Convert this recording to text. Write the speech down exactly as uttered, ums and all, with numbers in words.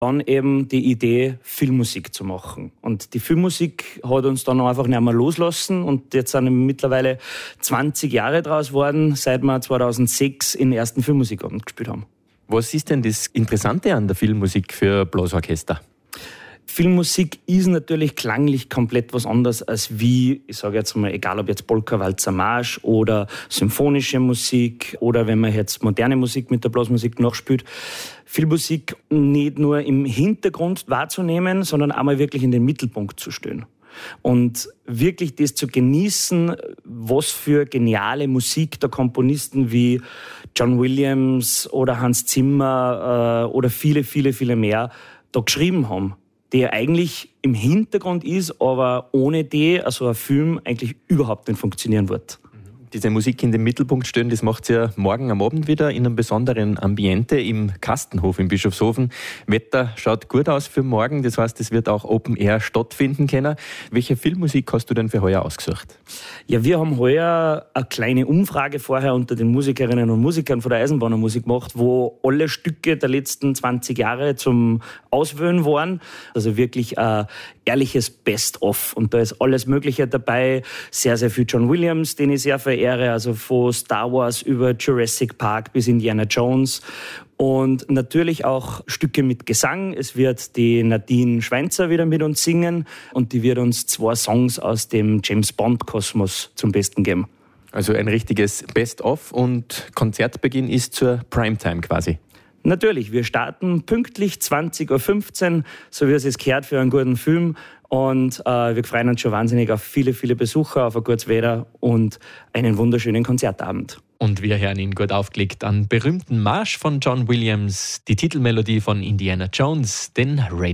dann eben die Idee, Filmmusik zu machen. Und die Filmmusik hat uns dann einfach nicht mehr loslassen und jetzt sind mittlerweile zwanzig Jahre draus geworden, seit wir zweitausendsechs den ersten Filmmusikabend gespielt haben. Was ist denn das Interessante an der Filmmusik für Blasorchester? Filmmusik ist natürlich klanglich komplett was anderes als wie, ich sage jetzt mal, egal ob jetzt Polka, Walzer, Marsch oder symphonische Musik oder wenn man jetzt moderne Musik mit der Blasmusik nachspielt. Filmmusik nicht nur im Hintergrund wahrzunehmen, sondern einmal wirklich in den Mittelpunkt zu stellen. Und wirklich das zu genießen, was für geniale Musik der Komponisten wie John Williams oder Hans Zimmer äh, oder viele, viele, viele mehr da geschrieben haben, der eigentlich im Hintergrund ist, aber ohne die also ein Film eigentlich überhaupt nicht funktionieren wird. Diese Musik in den Mittelpunkt stellen, das macht ihr ja morgen am Abend wieder in einem besonderen Ambiente im Kastenhof in Bischofshofen. Wetter schaut gut aus für morgen, das heißt, es wird auch Open Air stattfinden können. Welche Filmmusik hast du denn für heuer ausgesucht? Ja, wir haben heuer eine kleine Umfrage vorher unter den Musikerinnen und Musikern von der Eisenbahnermusik gemacht, wo alle Stücke der letzten zwanzig Jahre zum Auswählen waren. Also wirklich ein ehrliches Best-of. Und da ist alles Mögliche dabei. Sehr, sehr viel John Williams, den ich sehr verehre. Also von Star Wars über Jurassic Park bis Indiana Jones. Und natürlich auch Stücke mit Gesang. Es wird die Nadine Schweinzer wieder mit uns singen. Und die wird uns zwei Songs aus dem James-Bond-Kosmos zum Besten geben. Also ein richtiges Best-of und Konzertbeginn ist zur Primetime quasi. Natürlich, wir starten pünktlich zwanzig Uhr fünfzehn, so wie es sich gehört für einen guten Film. Und äh, wir freuen uns schon wahnsinnig auf viele, viele Besucher, auf ein gutes Wetter und einen wunderschönen Konzertabend. Und wir hören ihn gut aufgelegt an berühmten Marsch von John Williams, die Titelmelodie von Indiana Jones, den Radio.